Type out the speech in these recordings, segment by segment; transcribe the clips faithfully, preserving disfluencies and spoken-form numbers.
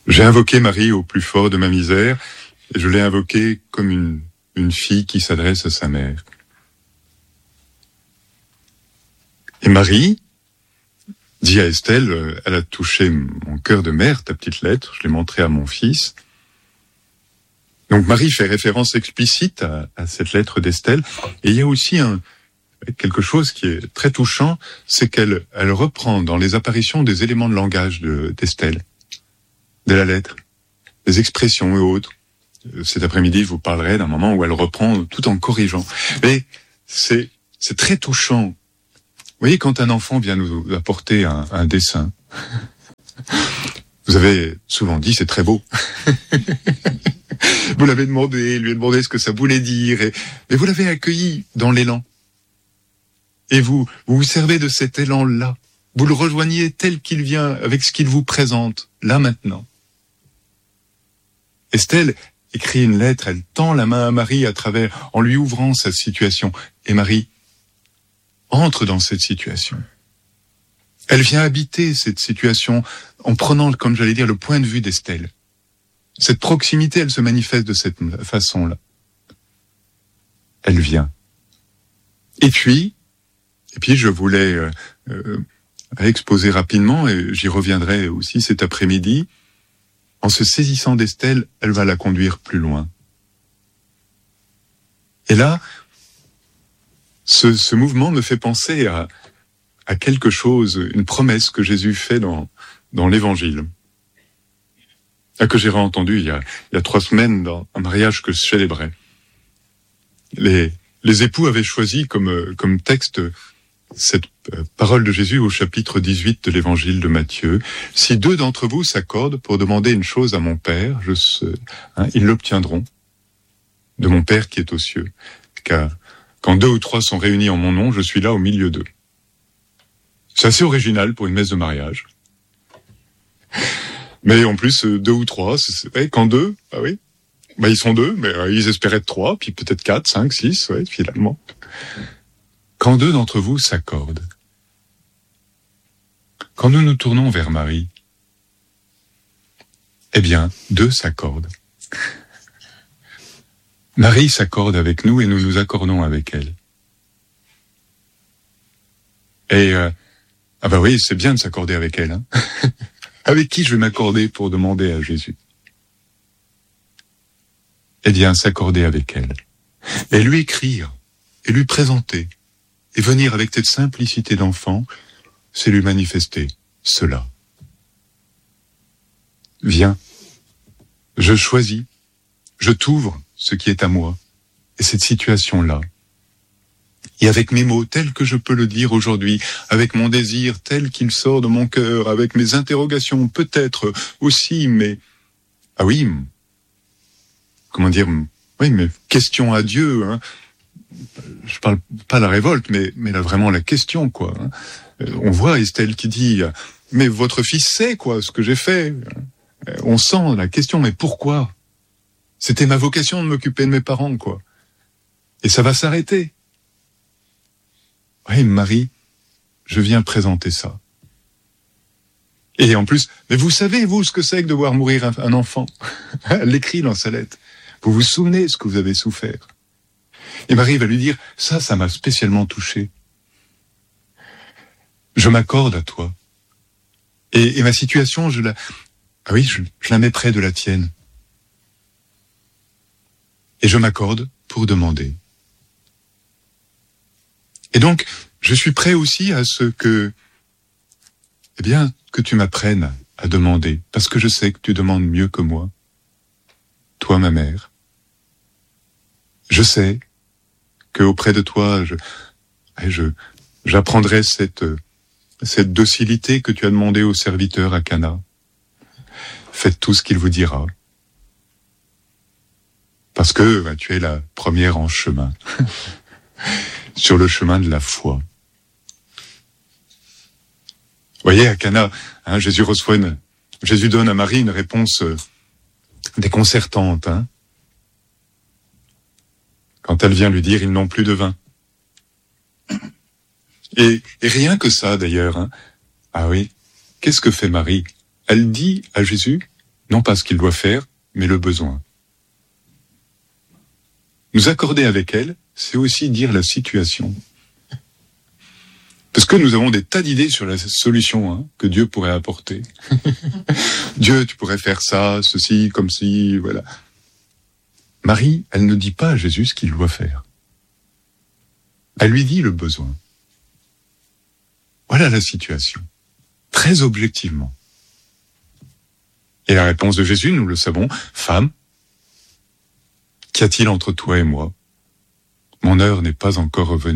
J'ai invoqué Marie au plus fort de ma misère, et je l'ai invoquée comme une, une fille qui s'adresse à sa mère. Et Marie dit à Estelle, elle a touché mon cœur de mère, ta petite lettre, je l'ai montrée à mon fils. Donc Marie fait référence explicite à, à cette lettre d'Estelle, et il y a aussi un, quelque chose qui est très touchant, c'est qu'elle elle reprend dans les apparitions des éléments de langage de, d'Estelle, de la lettre, des expressions et autres. Cet après-midi, je vous parlerai d'un moment où elle reprend tout en corrigeant. Mais c'est, c'est très touchant. Vous voyez, quand un enfant vient nous apporter un, un dessin, vous avez souvent dit c'est très beau. Vous l'avez demandé, lui avez demandé ce que ça voulait dire, et, mais vous l'avez accueilli dans l'élan. Et vous, vous vous servez de cet élan-là. Vous le rejoignez tel qu'il vient, avec ce qu'il vous présente, là maintenant. Estelle écrit une lettre, elle tend la main à Marie à travers, en lui ouvrant sa situation. Et Marie entre dans cette situation. Elle vient habiter cette situation en prenant, comme j'allais dire, le point de vue d'Estelle. Cette proximité, elle se manifeste de cette façon-là. Elle vient. Et puis, et puis je voulais euh, euh, exposer rapidement, et j'y reviendrai aussi cet après-midi, en se saisissant d'Estelle, elle va la conduire plus loin. Et là, ce, ce mouvement me fait penser à, à quelque chose, une promesse que Jésus fait dans, dans l'Évangile, que j'ai réentendu il y a, il y a trois semaines dans un mariage que je célébrais. Les, les époux avaient choisi comme, comme texte cette parole de Jésus au chapitre dix-huit de l'Évangile de Matthieu. « Si deux d'entre vous s'accordent pour demander une chose à mon Père, je sais, hein, ils l'obtiendront de mon Père qui est aux cieux. Car quand deux ou trois sont réunis en mon nom, je suis là au milieu d'eux. » C'est assez original pour une messe de mariage. Mais en plus, deux ou trois, c'est, ouais, quand deux, ah oui, bah ils sont deux, mais euh, ils espéraient être trois, puis peut-être quatre, cinq, six, ouais, finalement. Quand deux d'entre vous s'accordent, quand nous nous tournons vers Marie, eh bien, deux s'accordent. Marie s'accorde avec nous et nous nous accordons avec elle. Et, euh, ah bah oui, c'est bien de s'accorder avec elle, hein. Avec qui je vais m'accorder pour demander à Jésus? Eh bien, s'accorder avec elle. Et lui écrire, et lui présenter, et venir avec cette simplicité d'enfant, c'est lui manifester cela. Viens, je choisis, je t'ouvre ce qui est à moi, et cette situation-là. Et avec mes mots tels que je peux le dire aujourd'hui, avec mon désir tel qu'il sort de mon cœur, avec mes interrogations peut-être aussi, mais... Ah oui, comment dire, oui, mais question à Dieu, hein. Je parle pas la révolte, mais, mais là vraiment la question, quoi. Hein. On voit Estelle qui dit, mais votre fils sait, quoi, ce que j'ai fait. On sent la question, mais pourquoi? C'était ma vocation de m'occuper de mes parents, quoi. Et ça va s'arrêter. Oui, Marie, je viens présenter ça. Et en plus, mais vous savez, vous, ce que c'est que de voir mourir un, un enfant? Elle l'écrit dans sa lettre. Vous vous souvenez ce que vous avez souffert? Et Marie va lui dire, ça, ça m'a spécialement touché. Je m'accorde à toi. Et, et ma situation, je la... Ah oui, je, je la mets près de la tienne. Et je m'accorde pour demander. Et donc, je suis prêt aussi à ce que, eh bien, que tu m'apprennes à demander, parce que je sais que tu demandes mieux que moi. Toi, ma mère. Je sais que auprès de toi, je, je, j'apprendrai cette, cette docilité que tu as demandé au serviteur à Cana. Faites tout ce qu'il vous dira. Parce que ben, tu es la première en chemin. Sur le chemin de la foi. Vous voyez, à Cana, hein, Jésus reçoit une, Jésus donne à Marie une réponse euh, déconcertante, hein, quand elle vient lui dire, ils n'ont plus de vin. Et, et rien que ça, d'ailleurs, hein. Ah oui, qu'est-ce que fait Marie? Elle dit à Jésus, Non pas ce qu'il doit faire, mais le besoin. Nous accorder avec elle, c'est aussi dire la situation. Parce que nous avons des tas d'idées sur la solution hein, que Dieu pourrait apporter. Dieu, tu pourrais faire ça, ceci, comme ci, voilà. Marie, elle ne dit pas à Jésus ce qu'il doit faire. Elle lui dit le besoin. Voilà la situation, très objectivement. Et la réponse de Jésus, nous le savons, « Femme, qu'y a-t-il entre toi et moi? Mon heure n'est pas encore revenue. »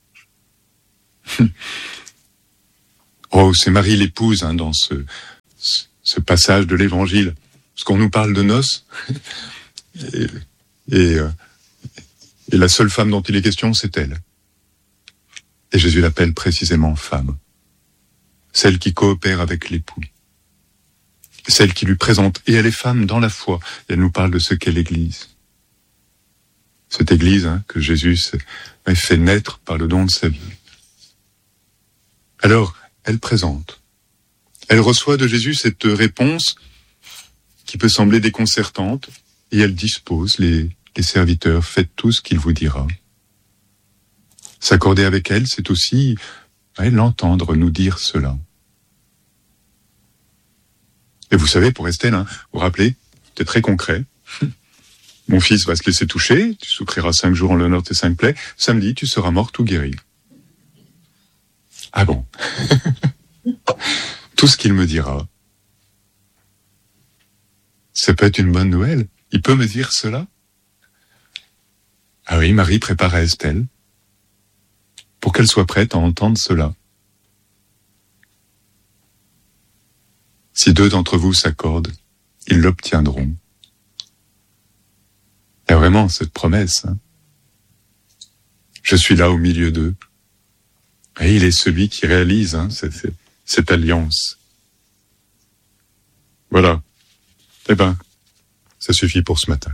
Oh, c'est Marie l'épouse hein, dans ce, ce passage de l'Évangile. Parce qu'on nous parle de noces, et, et, et la seule femme dont il est question, c'est elle. Et Jésus l'appelle précisément femme. Celle qui coopère avec l'époux. Celle qui lui présente. Et elle est femme dans la foi. Et elle nous parle de ce qu'est l'Église. Cette Église hein, que Jésus fait naître par le don de sa vie. Alors, elle présente. Elle reçoit de Jésus cette réponse qui peut sembler déconcertante, et elle dispose les, les serviteurs, faites tout ce qu'il vous dira. S'accorder avec elle, c'est aussi ouais, l'entendre nous dire cela. Et vous savez, pour Estelle, hein, vous vous rappelez, c'était très concret. Mon fils va se laisser toucher, tu souffriras cinq jours en l'honneur de tes cinq plaies, samedi, tu seras morte ou guérie. Ah bon? Tout ce qu'il me dira, ça peut être une bonne nouvelle. Il peut me dire cela? Ah oui, Marie prépare à Estelle pour qu'elle soit prête à entendre cela. Si deux d'entre vous s'accordent, ils l'obtiendront. Il y a vraiment cette promesse. Hein. Je suis là au milieu d'eux. Et il est celui qui réalise hein, cette, cette alliance. Voilà. Eh ben, ça suffit pour ce matin.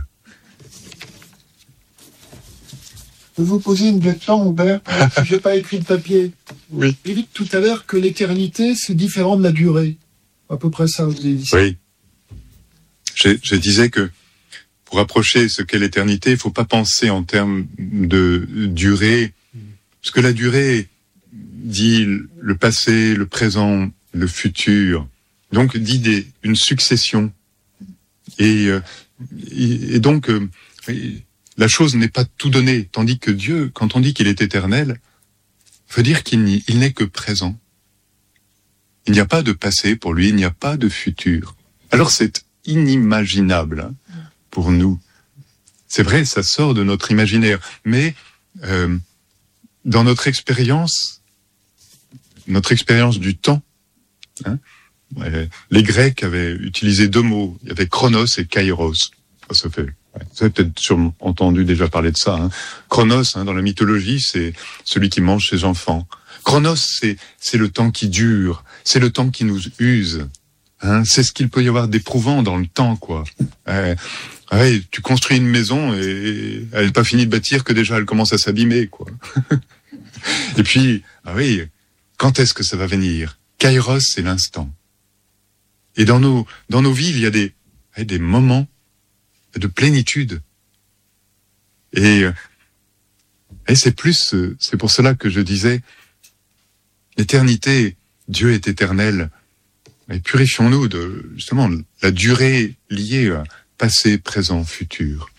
Je peux vous poser une question, Hubert, si je n'ai pas écrit de papier. Oui. Vous dites tout à l'heure que l'éternité, c'est différent de la durée. À peu près ça, vous avez dit. Oui. Je, je disais que pour approcher ce qu'est l'éternité, il ne faut pas penser en termes de durée, parce que la durée dit le passé, le présent, le futur, donc dit des, une succession. Et, euh, et, et donc, euh, la chose n'est pas tout donné, tandis que Dieu, quand on dit qu'il est éternel, veut dire qu'il n'y, il n'est que présent. Il n'y a pas de passé pour lui, il n'y a pas de futur. Alors c'est inimaginable hein, pour nous. C'est vrai, ça sort de notre imaginaire, mais euh, dans notre expérience, notre expérience du temps, hein, les Grecs avaient utilisé deux mots, il y avait chronos et kairos. Ça fait, ouais, vous avez peut-être sûrement entendu déjà parler de ça. Hein. Chronos, hein, dans la mythologie, c'est celui qui mange ses enfants. Chronos, c'est, c'est le temps qui dure, c'est le temps qui nous use. Hein, c'est ce qu'il peut y avoir d'éprouvant dans le temps, quoi. Euh, ouais, tu construis une maison et elle n'est pas finie de bâtir que déjà elle commence à s'abîmer, quoi. Et puis, ah oui, quand est-ce que ça va venir? Kairos, c'est l'instant. Et dans nos, dans nos vies, il y a des, des moments de plénitude. Et, et c'est plus, c'est pour cela que je disais, l'éternité, Dieu est éternel. Et purifions-nous de, justement, la durée liée à passé, présent, futur.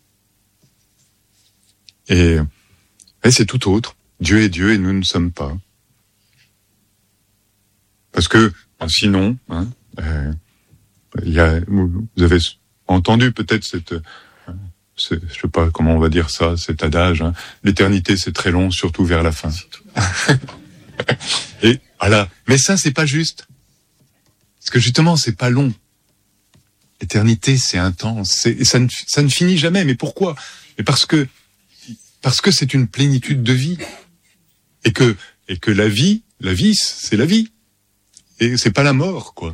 Et, et c'est tout autre. Dieu est Dieu et nous ne sommes pas. Parce que, sinon, hein, euh, il y a, vous avez entendu peut-être cette, ce, je sais pas comment on va dire ça, cet adage, hein, l'éternité c'est très long, surtout vers la fin. Et voilà. Mais ça, c'est pas juste. Parce que justement, c'est pas long. L'éternité, c'est intense. C'est, et ça ne, ça ne finit jamais. Mais pourquoi? Mais parce que, parce que c'est une plénitude de vie. Et que, et que la vie, la vie, c'est la vie. Et c'est pas la mort, quoi.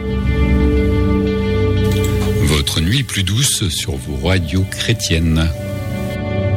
Votre nuit plus douce sur vos radios chrétiennes.